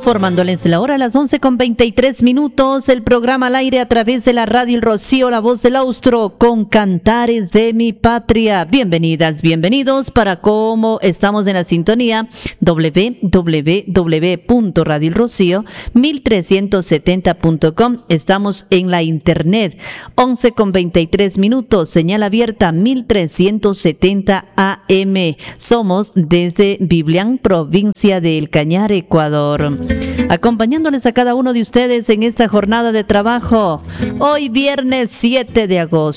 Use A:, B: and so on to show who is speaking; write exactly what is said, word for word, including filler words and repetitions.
A: informándoles la hora a las once con veintitrés minutos, el programa al aire a través de la radio El Rocío, la voz del austro, con Cantares de mi Patria. Bienvenidas, bienvenidos para cómo estamos en la sintonía doble u doble u doble u punto radio el rocío mil trescientos setenta punto com. Estamos en la internet, once con veintitrés minutos, señal abierta mil trescientos setenta A M. Somos desde Biblián, provincia de El Cañar, Ecuador. Acompañándoles a cada uno de ustedes en esta jornada de trabajo. Hoy viernes siete de agosto.